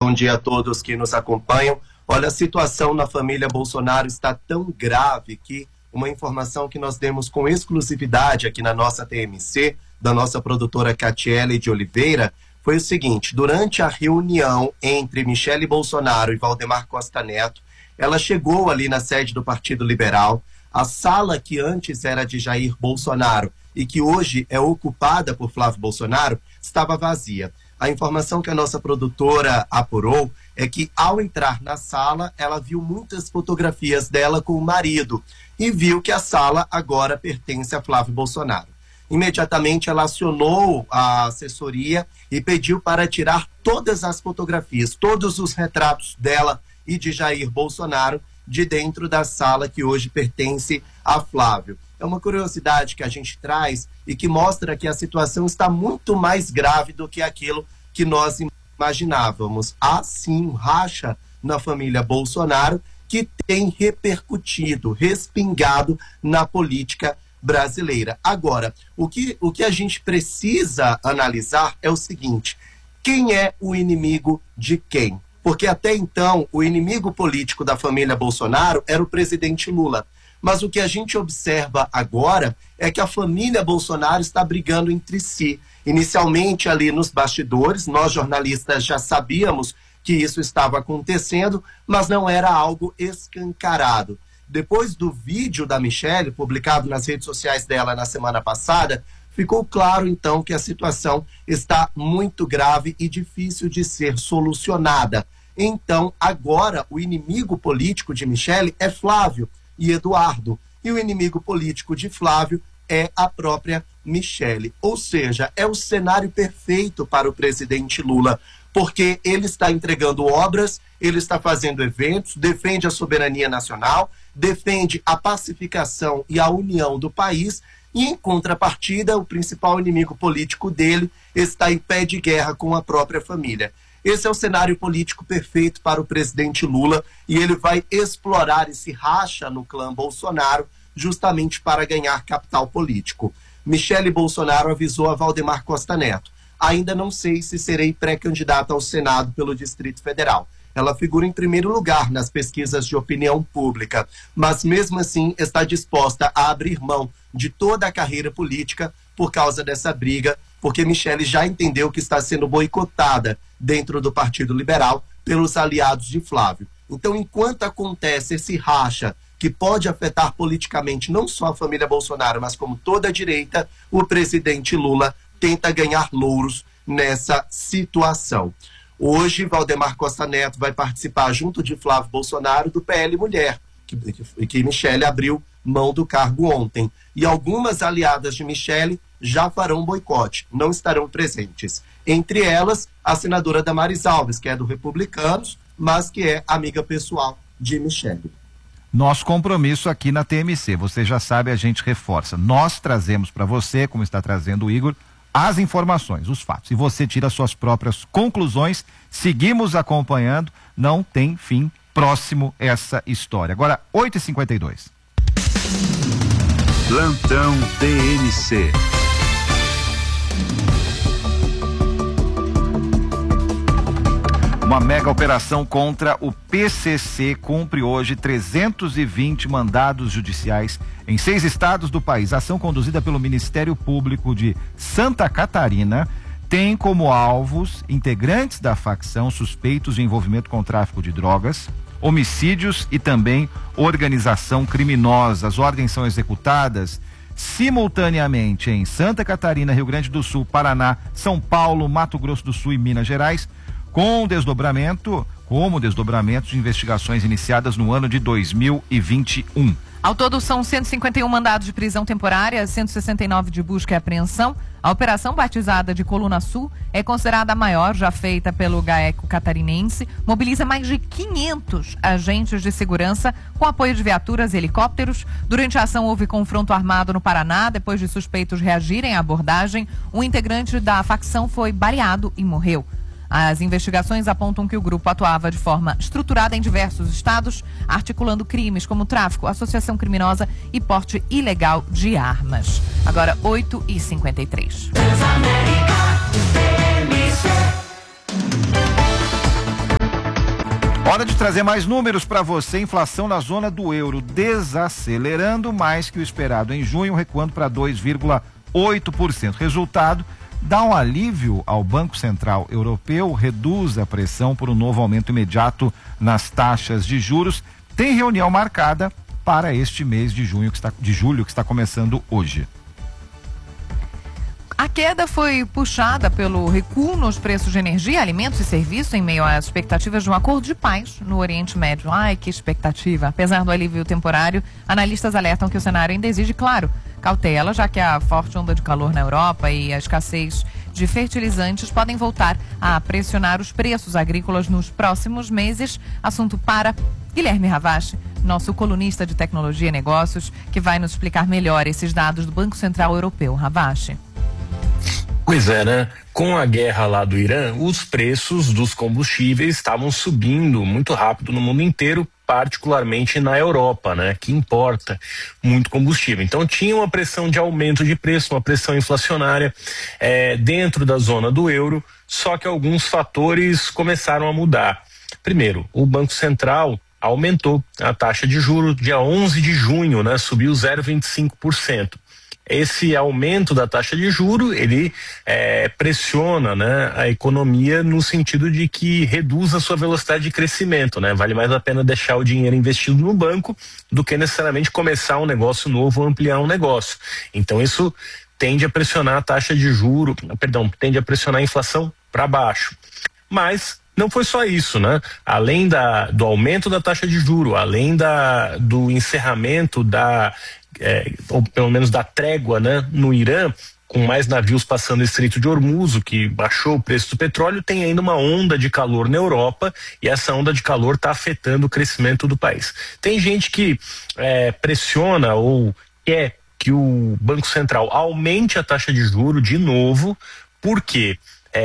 bom dia a todos que nos acompanham. Olha, a situação na família Bolsonaro está tão grave que uma informação que nós demos com exclusividade aqui na nossa TMC, da nossa produtora Catiele de Oliveira, foi o seguinte: durante a reunião entre Michele Bolsonaro e Valdemar Costa Neto, ela chegou ali na sede do Partido Liberal. A sala que antes era de Jair Bolsonaro e que hoje é ocupada por Flávio Bolsonaro estava vazia. A informação que a nossa produtora apurou é que, ao entrar na sala, ela viu muitas fotografias dela com o marido e viu que a sala agora pertence a Flávio Bolsonaro. Imediatamente ela acionou a assessoria e pediu para tirar todas as fotografias, todos os retratos dela e de Jair Bolsonaro de dentro da sala que hoje pertence a Flávio. É uma curiosidade que a gente traz e que mostra que a situação está muito mais grave do que aquilo que nós imaginávamos. Há sim um racha na família Bolsonaro que tem repercutido, respingado na política brasileira. Agora, o que a gente precisa analisar é o seguinte: quem é o inimigo de quem? Porque até então o inimigo político da família Bolsonaro era o presidente Lula. Mas o que a gente observa agora é que a família Bolsonaro está brigando entre si. Inicialmente ali nos bastidores, nós jornalistas já sabíamos que isso estava acontecendo, mas não era algo escancarado. Depois do vídeo da Michele, publicado nas redes sociais dela na semana passada, ficou claro então que a situação está muito grave e difícil de ser solucionada. Então, agora, o inimigo político de Michele é Flávio e Eduardo. E o inimigo político de Flávio é a própria Michele. Ou seja, é o cenário perfeito para o presidente Lula, porque ele está entregando obras, ele está fazendo eventos, defende a soberania nacional, defende a pacificação e a união do país, e em contrapartida, o principal inimigo político dele está em pé de guerra com a própria família. Esse é o cenário político perfeito para o presidente Lula e ele vai explorar esse racha no clã Bolsonaro justamente para ganhar capital político. Michele Bolsonaro avisou a Valdemar Costa Neto: ainda não sei se serei pré-candidata ao Senado pelo Distrito Federal. Ela figura em primeiro lugar nas pesquisas de opinião pública, mas mesmo assim está disposta a abrir mão de toda a carreira política por causa dessa briga, porque Michele já entendeu que está sendo boicotada dentro do Partido Liberal pelos aliados de Flávio. Então, enquanto acontece esse racha que pode afetar politicamente não só a família Bolsonaro, mas como toda a direita, o presidente Lula tenta ganhar louros nessa situação. Hoje, Valdemar Costa Neto vai participar, junto de Flávio Bolsonaro, do PL Mulher, que Michele abriu mão do cargo ontem. E algumas aliadas de Michele já farão boicote, não estarão presentes. Entre elas, a senadora Damares Alves, que é do Republicanos, mas que é amiga pessoal de Michele. Nosso compromisso aqui na TMC, você já sabe, a gente reforça. Nós trazemos para você, como está trazendo o Igor, as informações, os fatos. E você tira suas próprias conclusões. Seguimos acompanhando, não tem fim próximo essa história. Agora, 8h52. Plantão TMC. Uma mega operação contra o PCC cumpre hoje 320 mandados judiciais em 6 estados do país. A ação conduzida pelo Ministério Público de Santa Catarina tem como alvos integrantes da facção suspeitos de envolvimento com tráfico de drogas, homicídios e também organização criminosa. As ordens são executadas simultaneamente em Santa Catarina, Rio Grande do Sul, Paraná, São Paulo, Mato Grosso do Sul e Minas Gerais, como desdobramento de investigações iniciadas no ano de 2021. Ao todo, são 151 mandados de prisão temporária, 169 de busca e apreensão. A operação, batizada de Coluna Sul, é considerada a maior já feita pelo GAECO catarinense. Mobiliza mais de 500 agentes de segurança com apoio de viaturas e helicópteros. Durante a ação, houve confronto armado no Paraná. Depois de suspeitos reagirem à abordagem, um integrante da facção foi baleado e morreu. As investigações apontam que o grupo atuava de forma estruturada em diversos estados, articulando crimes como tráfico, associação criminosa e porte ilegal de armas. Agora, 8h53. Hora de trazer mais números para você. Inflação na zona do euro desacelerando mais que o esperado em junho, recuando para 2,8%. Resultado, dá um alívio ao Banco Central Europeu, reduz a pressão por um novo aumento imediato nas taxas de juros. Tem reunião marcada para este mês de julho que está começando hoje. A queda foi puxada pelo recuo nos preços de energia, alimentos e serviços em meio às expectativas de um acordo de paz no Oriente Médio. Ai, que expectativa! Apesar do alívio temporário, analistas alertam que o cenário ainda exige, claro, cautela, já que a forte onda de calor na Europa e a escassez de fertilizantes podem voltar a pressionar os preços agrícolas nos próximos meses. Assunto para Guilherme Ravache, nosso colunista de tecnologia e negócios, que vai nos explicar melhor esses dados do Banco Central Europeu. Ravache. Pois é, né? Com a guerra lá do Irã, os preços dos combustíveis estavam subindo muito rápido no mundo inteiro, particularmente na Europa, né? Que importa muito combustível. Então tinha uma pressão de aumento de preço, uma pressão inflacionária dentro da zona do euro, só que alguns fatores começaram a mudar. Primeiro, o Banco Central aumentou a taxa de juros dia 11 de junho, né? Subiu 0,25%. Esse aumento da taxa de juro, ele pressiona, né, a economia no sentido de que reduz a sua velocidade de crescimento, né? Vale mais a pena deixar o dinheiro investido no banco do que necessariamente começar um negócio novo ou ampliar um negócio. Então isso tende a pressionar a taxa de juro, tende a pressionar a inflação para baixo. Mas não foi só isso, né? Além do aumento da taxa de juro, além do encerramento ou pelo menos da trégua, né, no Irã, com mais navios passando o Estreito de Hormuz, o que baixou o preço do petróleo, tem ainda uma onda de calor na Europa, e essa onda de calor está afetando o crescimento do país. Tem gente que pressiona ou quer que o Banco Central aumente a taxa de juro de novo, porque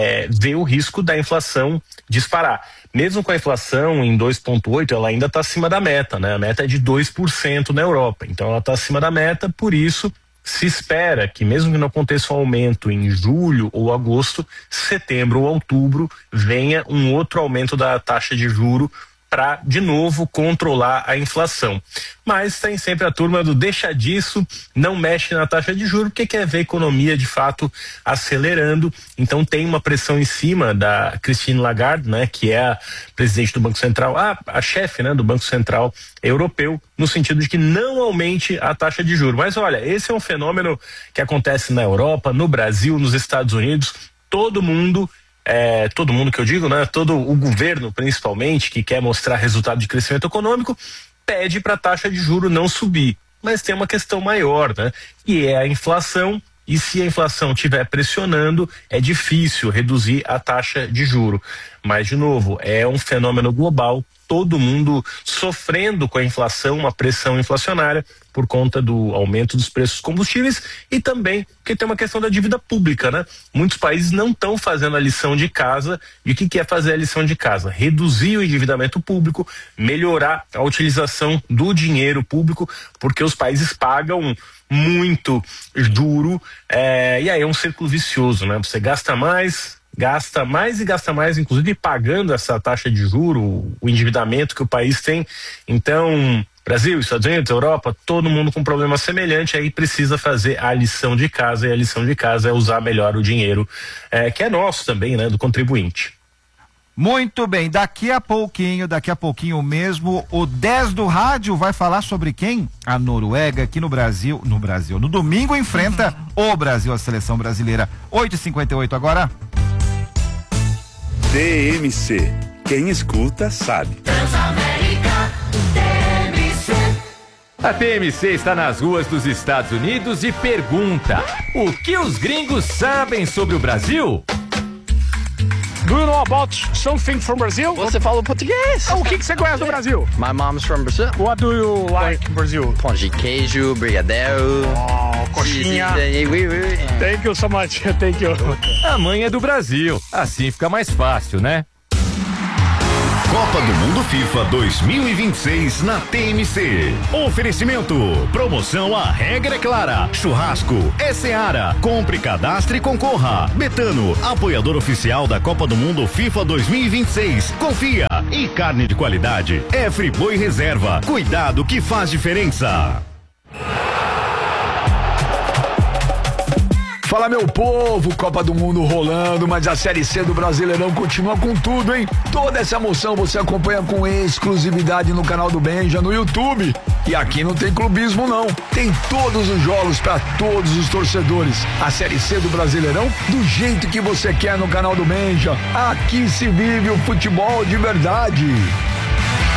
vê o risco da inflação disparar. Mesmo com a inflação em 2,8%, ela ainda está acima da meta, né? A meta é de 2% na Europa, então ela está acima da meta, por isso se espera que mesmo que não aconteça um aumento em julho ou agosto, setembro ou outubro venha um outro aumento da taxa de juro para, de novo, controlar a inflação. Mas tem sempre a turma do deixa disso, não mexe na taxa de juros, porque quer ver a economia de fato acelerando. Então tem uma pressão em cima da Christine Lagarde, né, que é a presidente do Banco Central, a chefe, né, do Banco Central Europeu, no sentido de que não aumente a taxa de juros. Mas olha, esse é um fenômeno que acontece na Europa, no Brasil, nos Estados Unidos. Todo mundo que eu digo, né? Todo o governo, principalmente, que quer mostrar resultado de crescimento econômico, pede para a taxa de juro não subir. Mas tem uma questão maior, né? Que é a inflação, e se a inflação estiver pressionando, é difícil reduzir a taxa de juro. Mas, de novo, é um fenômeno global, todo mundo sofrendo com a inflação, uma pressão inflacionária por conta do aumento dos preços dos combustíveis e também porque tem uma questão da dívida pública, né? Muitos países não estão fazendo a lição de casa. E o que é fazer a lição de casa? Reduzir o endividamento público, melhorar a utilização do dinheiro público, porque os países pagam muito juro, e aí é um círculo vicioso, né? Você gasta mais e gasta mais, inclusive pagando essa taxa de juro, o endividamento que o país tem. Então, Brasil, Estados Unidos, Europa, todo mundo com problema semelhante, aí precisa fazer a lição de casa, e a lição de casa é usar melhor o dinheiro, que é nosso também, né, do contribuinte. Muito bem, daqui a pouquinho mesmo, o 10 do rádio vai falar sobre quem? A Noruega, aqui no domingo enfrenta o Brasil, a seleção brasileira. 8h58 agora. TMC, quem escuta sabe. Transamérica, TMC. A TMC está nas ruas dos Estados Unidos e pergunta: o que os gringos sabem sobre o Brasil? Do you know about something from Brazil? Você fala português? O que você conhece do Brasil? My mom's from Brazil. What do you like in Brazil? Pão de queijo, brigadeiro. Coxinha. Thank you so much. Thank you. A mãe é do Brasil. Assim fica mais fácil, né? Copa Copa do Mundo FIFA 2026 na TMC. Oferecimento, promoção A Regra é Clara, churrasco é Seara, compre, cadastre e concorra. Betano, apoiador oficial da Copa do Mundo FIFA 2026. Confia. E carne de qualidade é Friboi Reserva. Cuidado que faz diferença. Fala, meu povo, Copa do Mundo rolando, mas a Série C do Brasileirão continua com tudo, hein? Toda essa emoção você acompanha com exclusividade no canal do Benja, no YouTube. E aqui não tem clubismo, não. Tem todos os jogos para todos os torcedores. A Série C do Brasileirão, do jeito que você quer no canal do Benja. Aqui se vive o futebol de verdade.